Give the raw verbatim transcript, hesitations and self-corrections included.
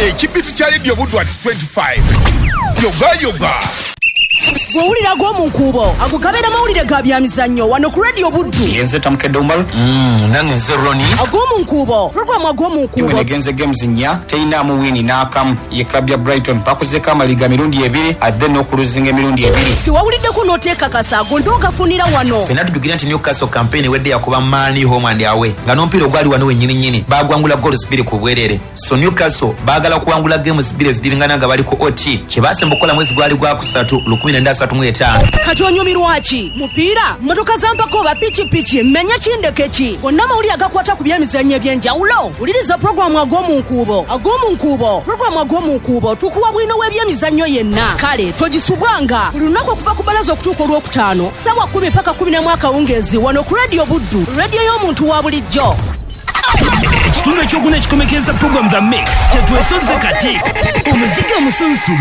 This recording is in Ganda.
ekibitu kya Radio Buddu at twenty-five. Yoga yoga. Gwewulira gw'omunkuubo agugabira mawulire ga byamizannyo wano ku Radio Buddu. Yenze tamukedde Umar. Mm, nange nze Roni. Agw'omunkuubo programu agw'omunkuubo. Timu negenze games nnya teyinaamu wini n'akamu ye club ya Brighton bakozeeko amaliga mirundi ebiri adde n'okuluzinga emirundi ebiri. Tiwawuliddeko n'oteekakasa ago ndoogafunira wano. Fena tujugira nti Newcastle campaign wedde yakuba Mani home and away nga n'omupiira ogwali wano wennyini nnyini baagwangula goals bbiri ku bwerere. So Newcastle baagala kuwangula games bbiri eziddiringana nga bali ku O T kye baasemba okukola mwezi gwali gwa kusatu lukumi nenda asatu mu etaano. Kati onyumirwa ki? Mupiira, mmotoka zampako oba pikipiki, mmenya kindeke ki? Gonna mawulire agakwata ku byemizannyo eby'enjawulo. Wuliriza programu ag'omunkuubo. Ag'omunkuubo, programu ag'omunkuubo tukuwa bwino w'ebyemizannyo yenna. Kale togisubwanga buli lunaku okuva ku balaza okutuuka olwokutaano ssaawa kkumi paka kkumi n'emu akawungeezi wano ku Radio Buddu, radio y'omuntu wa bulijjo. Ekitundu ekyokuna ekikomekeza program The Mix kyetwesozze kati omuziki omusunsule